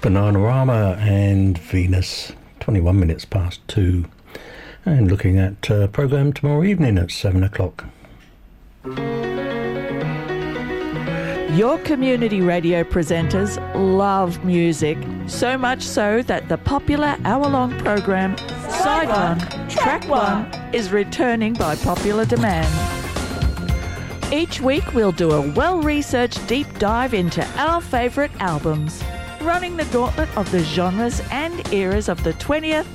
Bananarama and Venus, 21 minutes past 2. And looking at programme tomorrow evening at 7 o'clock. Your community radio presenters love music, so much so that the popular hour-long program Side 1, Track 1 is returning by popular demand. Each week we'll do a well-researched deep dive into our favourite albums, running the gauntlet of the genres and eras of the 20th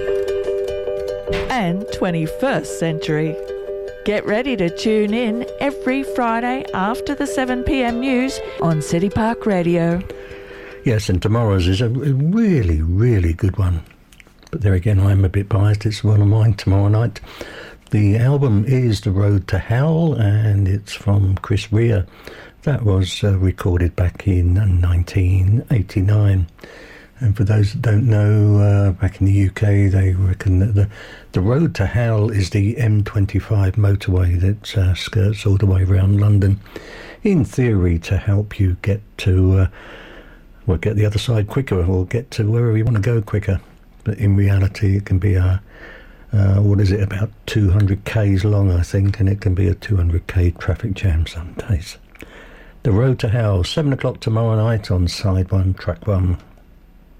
and 21st century. Get ready to tune in every Friday after the 7 p.m. news on City Park Radio. Yes, and tomorrow's is a really, really good one. But there again, I'm a bit biased. It's one of mine tomorrow night. The album is The Road to Hell, and it's from Chris Rea. That was recorded back in 1989. And for those that don't know, back in the UK, they reckon that the Road to Hell is the M25 motorway that skirts all the way around London, in theory, to help you get to, get the other side quicker, or get to wherever you want to go quicker. But in reality, it can be about 200 k's long, I think, and it can be a 200k traffic jam some days. The Road to Hell, 7 o'clock tomorrow night on Side 1, Track 1.